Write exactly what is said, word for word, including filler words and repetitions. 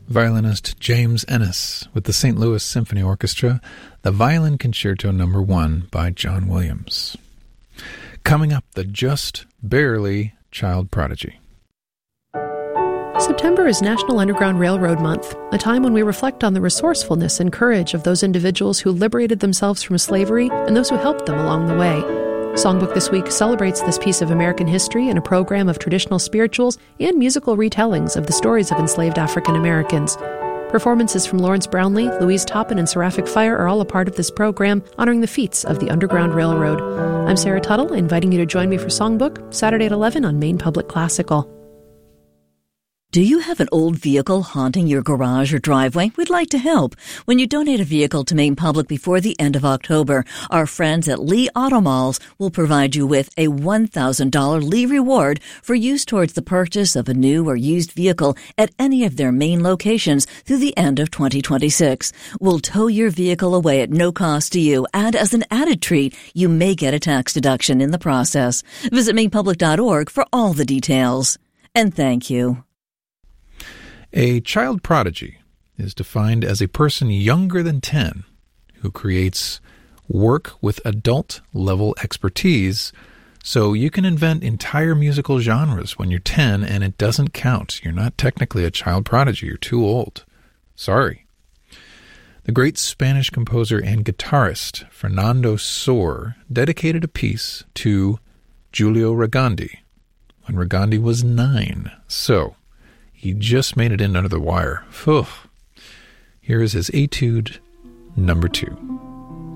violinist James Ennis with the Saint Louis Symphony Orchestra, the Violin Concerto Number One by John Williams. Coming up, the just barely child prodigy. September is National Underground Railroad Month, a time when we reflect on the resourcefulness and courage of those individuals who liberated themselves from slavery and those who helped them along the way. Songbook this week celebrates this piece of American history in a program of traditional spirituals and musical retellings of the stories of enslaved African Americans. Performances from Lawrence Brownlee, Louise Toppin, and Seraphic Fire are all a part of this program, honoring the feats of the Underground Railroad. I'm Sarah Tuttle, inviting you to join me for Songbook, Saturday at eleven on Maine Public Classical. Do you have an old vehicle haunting your garage or driveway? We'd like to help. When you donate a vehicle to Maine Public before the end of October, our friends at Lee Auto Malls will provide you with a one thousand dollars Lee reward for use towards the purchase of a new or used vehicle at any of their Maine locations through the end of twenty twenty-six. We'll tow your vehicle away at no cost to you, and as an added treat, you may get a tax deduction in the process. Visit maine public dot org for all the details. And thank you. A child prodigy is defined as a person younger than ten who creates work with adult-level expertise, so you can invent entire musical genres when you're ten and it doesn't count. You're not technically a child prodigy. You're too old. Sorry. The great Spanish composer and guitarist Fernando Sor dedicated a piece to Giulio Regandi when Regandi was nine. So, he just made it in under the wire. Phew. Here is his Etude number two.